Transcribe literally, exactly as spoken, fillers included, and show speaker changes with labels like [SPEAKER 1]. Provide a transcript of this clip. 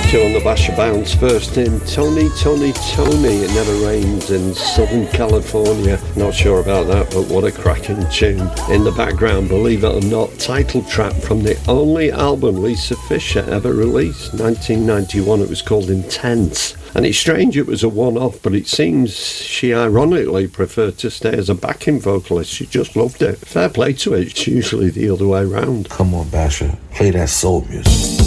[SPEAKER 1] Two on the Basher Bounce, first in Tony, Tony, Tony. It Never Rains in Southern California. Not sure about that, but what a cracking tune. In the background, believe it or not, title track from the only album Lisa Fischer ever released, nineteen ninety-one. It was called Intense. And it's strange it was a one-off, but it seems she ironically preferred to stay as a backing vocalist. She just loved it. Fair play to it. It's usually the other way around.
[SPEAKER 2] Come on, Basher. Play that soul music.